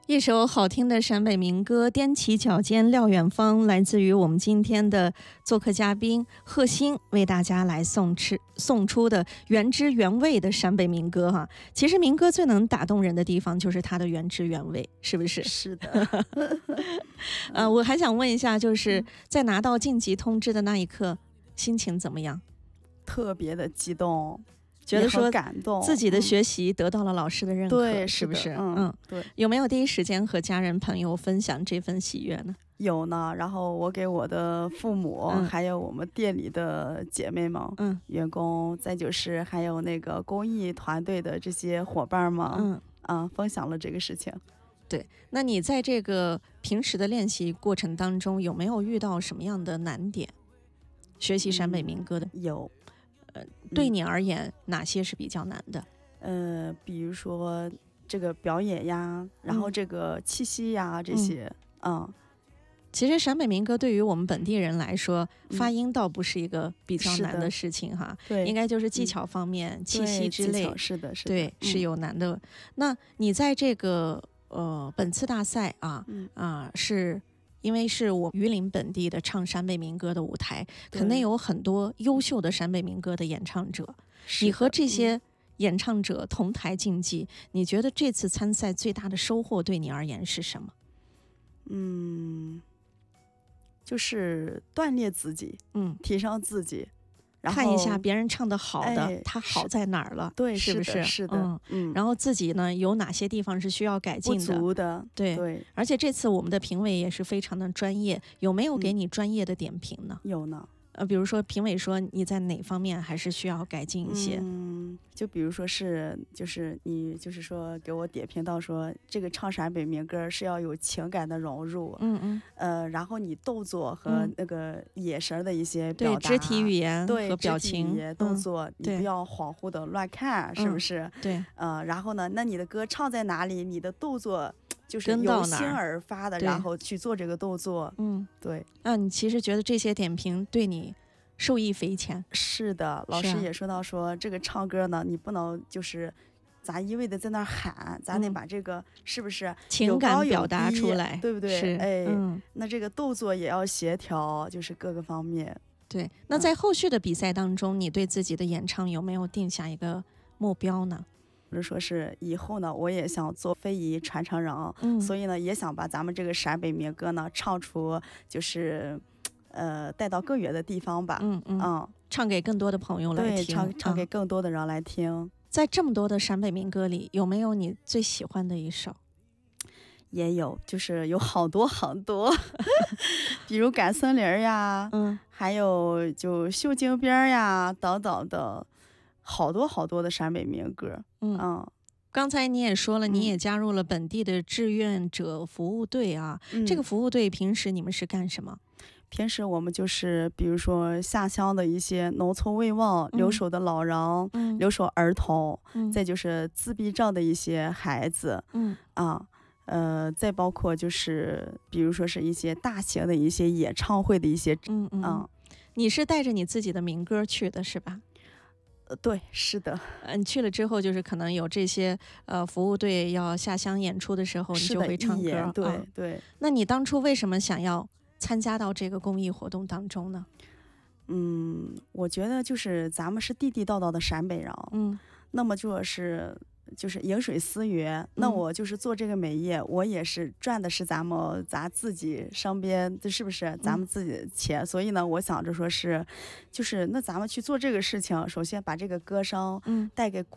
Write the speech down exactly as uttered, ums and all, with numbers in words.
一首好听的陕北民歌，踮起脚尖撂远方，来自于我们今天的做客嘉宾贺鑫为大家来送吃送出的原汁原味的陕北民歌哈。其实民歌最能打动人的地方就是它的原汁原味，是不是？ 是的。 呃，我还想问一下，就是在拿到晋级通知的那一刻，心情怎么样？ 特别的激动。 觉得说感动， 自己的学习得到了老师的认可， 对， 是不是？ 嗯，嗯对。 有没有第一时间和家人朋友分享这份喜悦呢？ 有呢，然后我给我的父母，嗯、还有我们店里的姐妹们、嗯、员工，再就是还有那个公益团队的这些伙伴们，嗯啊，分享了这个事情。 对，那你在这个平时的练习过程当中，有没有遇到什么样的难点？学习陕北民歌的、 嗯、有。 呃，对你而言、嗯、哪些是比较难的？ 呃，比如说这个表演呀，然后这个气息呀、嗯、这些，嗯。嗯其实陕北民歌对于我们本地人来说、嗯、发音倒不是一个比较难的事情哈， 对， 应该就是技巧方面、嗯、气息之类， 是的，是的， 对、嗯，是有难的。那你在这个呃本次大赛啊，嗯啊是。因为是我榆林本地的唱陕北民歌的舞台，肯定有很多优秀的陕北民歌的演唱者。你和这些演唱者同台竞技、嗯，你觉得这次参赛最大的收获对你而言是什么？ 嗯，就是锻炼自己，嗯，提升自己。 看一下别人唱的好的、哎、他好在哪儿了， 对， 是不是？ 是的， 嗯嗯。然后自己呢有哪些地方是需要改进的？ 不足的， 对对。 而且这次我们的评委也是非常的专业，有没有给你专业的点评呢？ 嗯、有呢。 呃，比如说评委说你在哪方面还是需要改进一些？ 嗯，就比如说是，就是你就是说给我点评到说，这个唱陕北民歌是要有情感的融入，嗯嗯，呃，然后你动作和那个眼神的一些表达， 对肢体语言和表情、 对动作、嗯，你不要恍惚的乱看，是不是？ 嗯、对， 呃，然后呢，那你的歌唱在哪里，你的动作。就是由心而发的，然后去做这个动作。嗯，对。 那、啊、你其实觉得这些点评对你受益匪浅？ 是的，老师也说到说，啊、这个唱歌呢，你不能就是咱一味的在那喊，咱得把这个是不是情感表达出来， 对不对？ 是， 哎，嗯，那这个动作也要协调，就是各个方面。 对，那在后续的比赛当中，嗯、你对自己的演唱有没有定下一个目标呢？ 或者说是以后呢，我也想做非遗传承人、嗯，所以呢，也想把咱们这个陕北民歌呢唱出，就是呃带到更远的地方吧。嗯嗯嗯， 唱给更多的朋友来听， 对，唱唱给更多的人来听。嗯、 在这么多的陕北民歌里，有没有你最喜欢的一首？ 也有，就是有好多好多，比如《赶森林》呀，嗯，还有就《绣经边》呀等等的。好多好多的陕北民歌，嗯嗯， 刚才你也说了，你也加入了本地的志愿者服务队啊。嗯、这个服务队平时你们是干什么？ 平时我们就是比如说下乡的一些农村慰问、留守的老人、嗯、留守儿童、嗯，再就是自闭症的一些孩子，嗯啊，呃，再包括就是比如说是一些大型的一些演唱会的一些，嗯嗯，啊、 你是带着你自己的民歌去的是吧？ 呃，对，是的， 嗯，去了之后就是可能有这些呃服务队要下乡演出的时候，你就会唱歌， 对、 啊、 对。 那你当初为什么想要参加到这个公益活动当中呢？ 嗯，我觉得就是咱们是地地道道的陕北人，嗯，那么就是就是饮水思源、嗯，那我就是做这个美业，我也是赚的是咱们咱自己身边，这是不是咱们自己的钱、嗯？所以呢，我想着说是，就是那咱们去做这个事情，首先把这个歌声，嗯，带给。